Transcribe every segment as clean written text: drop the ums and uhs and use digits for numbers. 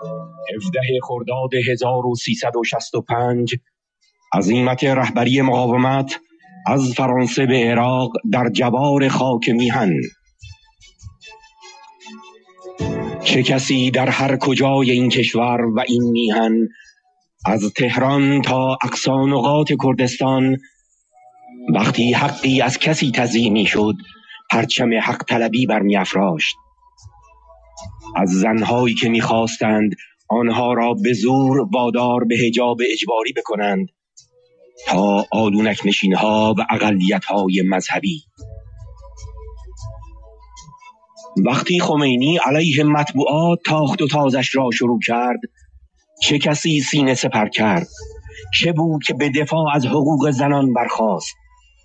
17 خرداد 1365 عزیمت رهبری مقاومت از فرانسه به عراق در جوار خاک میهن. چه کسی در هر کجای این کشور و این میهن، از تهران تا اقصی نقاط کردستان، وقتی حقی از کسی تضییع میشد پرچم حق طلبی برمی افراشت. از زنهایی که میخواستند آنها را به زور وادار به حجاب اجباری بکنند تا آلونک نشینها و اقلیت‌های مذهبی. وقتی خمینی علیه مطبوعات تاخت و تازش را شروع کرد، چه کسی سینه سپر کرد؟ چه بود که به دفاع از حقوق زنان برخاست؟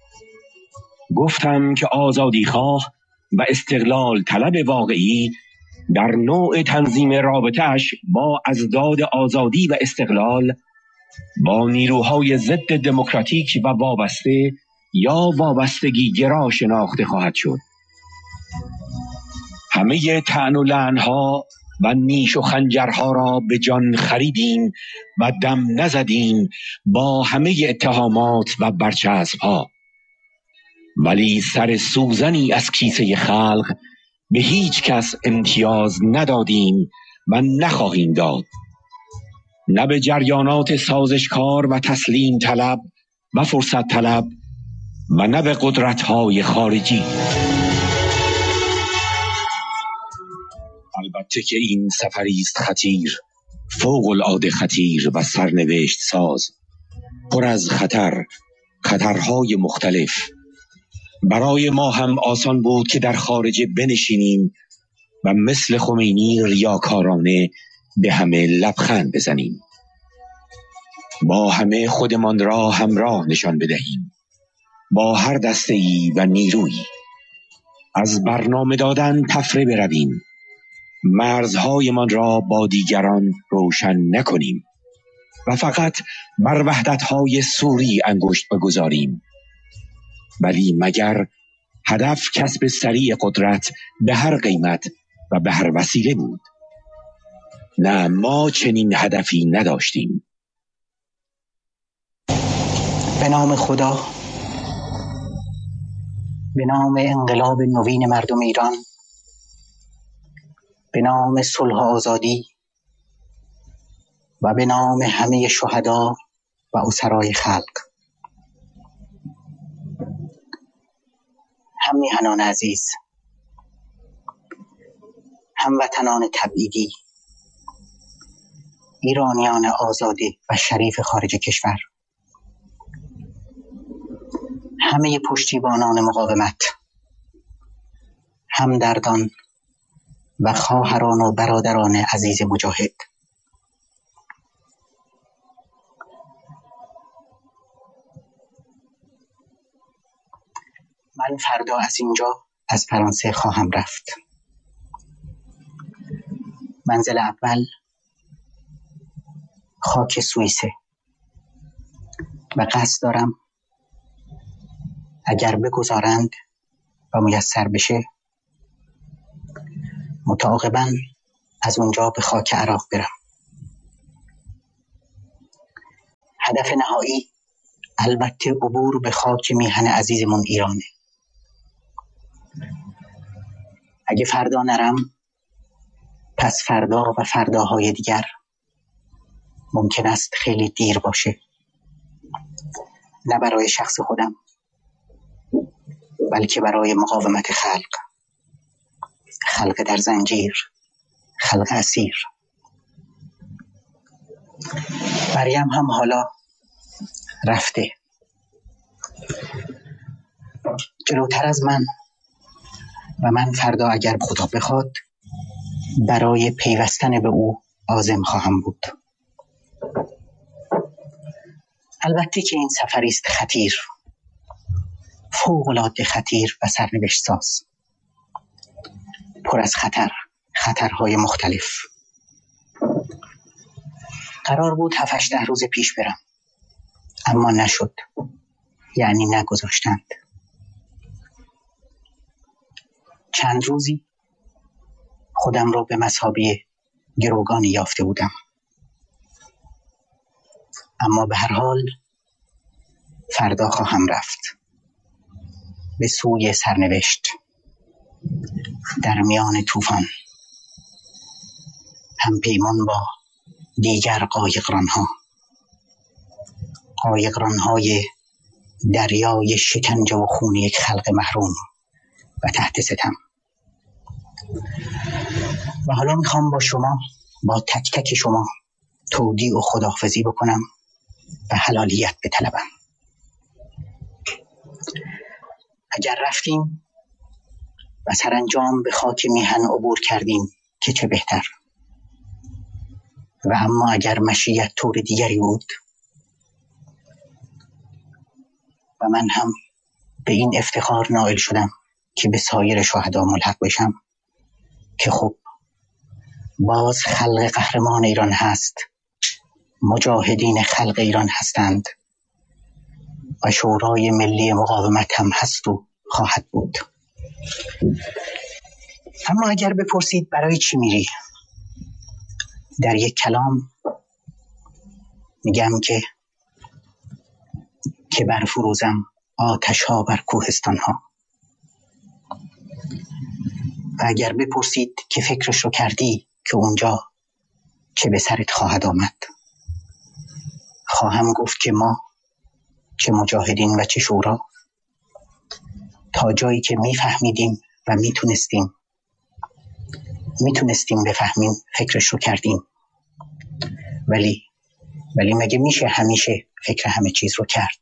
گفتم که آزادی خواه و استقلال طلب واقعی در نوع تنظیم رابطه‌اش با ازداد آزادی و استقلال با نیروهای ضد دموکراتیک و وابسته یا وابستگی گرا شناخته خواهد شد. همه طعن و لعنها و نیش و خنجرها را به جان خریدیم و دم نزدیم با همه اتهامات و برچسبها، ولی سر سوزنی از کیسه خلق به هیچ کس امتیاز ندادیم و نخواهیم داد، نه به جریانات سازشکار و تسلیم طلب و فرصت طلب و نه به قدرت‌های خارجی. البته که این سفری است خطیر، فوق العاده خطیر و سرنوشت ساز، پر از خطرهای مختلف. برای ما هم آسان بود که در خارج بنشینیم و مثل خمینی ریاکارانه به همه لبخند بزنیم، با همه خودمان را همراه نشان بدهیم، با هر دسته‌ای و نیرویی. از برنامه دادن تفره برویم، مرزهایمان را با دیگران روشن نکنیم و فقط بر وحدت‌های سوری انگشت بگذاریم. ولی مگر هدف کسب سریع قدرت به هر قیمت و به هر وسیله بود؟ نه، ما چنین هدفی نداشتیم. به نام خدا، به نام انقلاب نوین مردم ایران، به نام صلح و آزادی و به نام همه شهدا و اسرای خلق. هم میهنان عزیز، هموطنان تبعیدی، ایرانیان آزادی و شریف خارج کشور، همه پشتیبانان مقاومت، همدردان و خواهران و برادران عزیز مجاهد، من فردا از اینجا از فرانسه خواهم رفت. منزل اول خاک سوئیسه و قصد دارم اگر بگذارند و میسر بشه متعاقباً از اونجا به خاک عراق برم. هدف نهایی البته عبور به خاک میهن عزیزمون ایرانه. اگه فردا نرم، پس فردا و فرداهای دیگر ممکن است خیلی دیر باشه، نه برای شخص خودم بلکه برای مقاومت خلق در زنجیر، خلق اسیر. مریم هم حالا رفته جلوتر از من و من فردا اگر خدا بخواد برای پیوستن به او عازم خواهم بود. البته که این سفری است خطیر، فوق‌العاده خطیر و سرنوشت ساز، پر از خطرهای مختلف. قرار بود 7-8 روز پیش برم، اما نشد، یعنی نگذاشتند. چند روزی خودم رو به مثابه گروگانی یافته بودم. اما به هر حال فردا خواهم رفت به سوی سرنوشت در میان طوفان، هم پیمان با دیگر قایقران‌های دریای شکنجه و خون یک خلق محروم و تحت ستم. و حالا میخوام با تک تک شما تودیع و خداحافظی بکنم و حلالیت بطلبم. اگر رفتیم و سرانجام به خاک میهن عبور کردیم که چه بهتر، و اما اگر مشیت طور دیگری بود و من هم به این افتخار نائل شدم که به سایر شهدا ملحق بشم که خب باز خلق قهرمان ایران هست، مجاهدین خلق ایران هستند و شورای ملی مقاومت هم هست و خواهد بود. اما اگر بپرسید برای چی میری، در یک کلام میگم که برفروزم آتش ها بر کوهستان ها. و اگر بپرسید که فکرش رو کردی که اونجا چه به سرت خواهد آمد، خواهم گفت که ما چه مجاهدین و چه شورا تا جایی که میفهمیدیم و میتونستیم بفهمیم فکرش رو کردیم. ولی مگه میشه همیشه فکر همه چیز رو کرد؟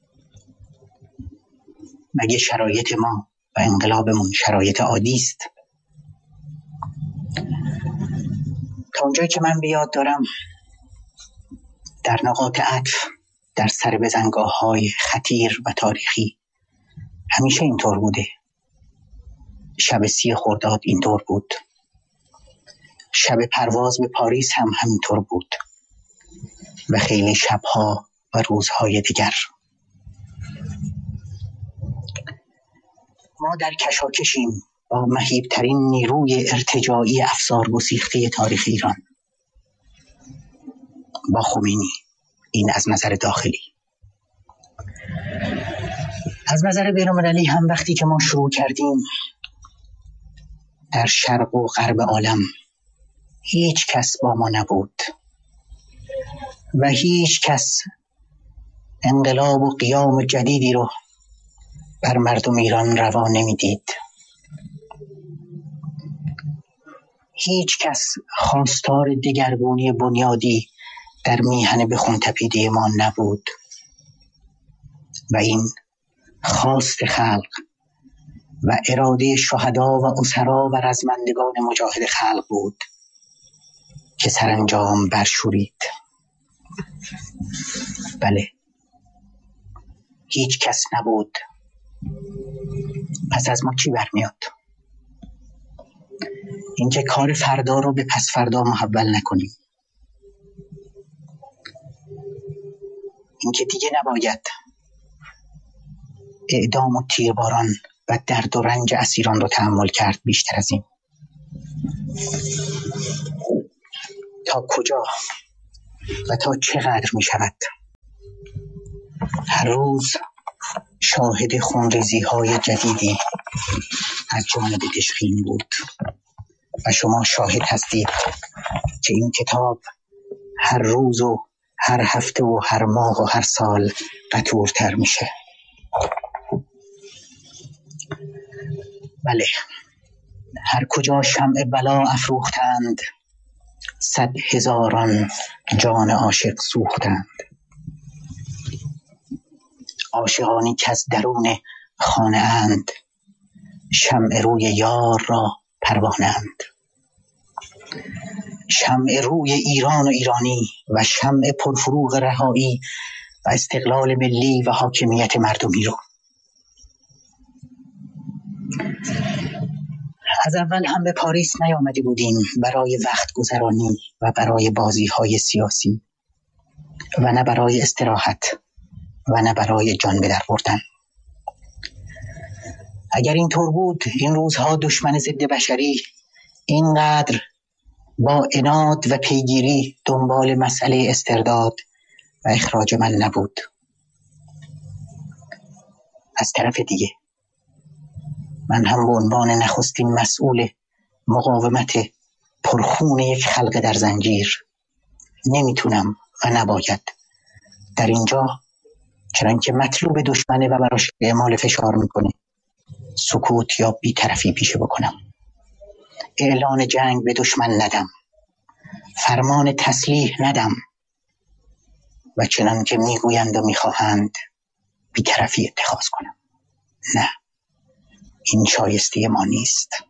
مگه شرایط ما و انقلابمون شرایط عادی است؟ تا اونجایی که من بیاد دارم، در نقاط عطف در سر بزنگاه‌های خطیر و تاریخی همیشه اینطور بوده. شب 30 خرداد اینطور بود، شب پرواز به پاریس هم همینطور بود و خیلی شبها و روزهای دیگر. ما در کشاکشیم با مهیبترین نیروی ارتجاعی افسار گسیخته تاریخ ایران، با خمینی. این از نظر داخلی. از نظر بین‌المللی هم وقتی که ما شروع کردیم، در شرق و غرب عالم هیچ کس با ما نبود و هیچ کس انقلاب و قیام جدیدی رو بر مردم ایران روا نمیدید. هیچ کس خواستار دگرگونی بنیادی در میهن به خون تپیده ما نبود و این خواست خلق و اراده شهدا و اسرا و رزمندگان مجاهد خلق بود که سرانجام برشورید. بله، هیچ کس نبود. پس از ما چی برمیاد؟ اینکه کار فردا رو به پس فردا محول نکنیم، اینکه دیگه نباید اعدام و تیرباران و درد و رنج اسیران رو تحمل کرد بیشتر از این. تا کجا و تا چقدر می شود؟ هر روز شاهد خونریزی های جدیدی از جانب دشخیم بود و شما شاهد هستید که این کتاب هر روز و هر هفته و هر ماه و هر سال قطورتر میشه. بله، هر کجا شمع بلا افروختند، 100,000 جان عاشق سوختند. عاشقانی که از درون خانه اند، شمع روی یار را پروانه اند. شمع روی ایران و ایرانی و شمع پرفروغ رهایی و استقلال ملی و حاکمیت مردمی رو. از اول هم به پاریس نیامده بودیم برای وقت گذرانی و برای بازی های سیاسی و نه برای استراحت و نه برای جان به در بردن. اگر اینطور بود، این روزها دشمن ضد بشری اینقدر با عناد و پیگیری دنبال مسئله استرداد و اخراج من نبود. از طرف دیگه من هم به عنوان نخستین مسئول مقاومت پرخون یک خلق در زنجیر نمیتونم و نباید در اینجا، چون که مطلوب دشمنه و براش اعمال فشار میکنه، سکوت یا بی‌طرفی پیشه بکنم. اعلان جنگ به دشمن ندم، فرمان تسلیح ندم و چنان که میگویند و میخواهند بی‌طرفی اتخاذ کنم. نه، این شایسته ما نیست.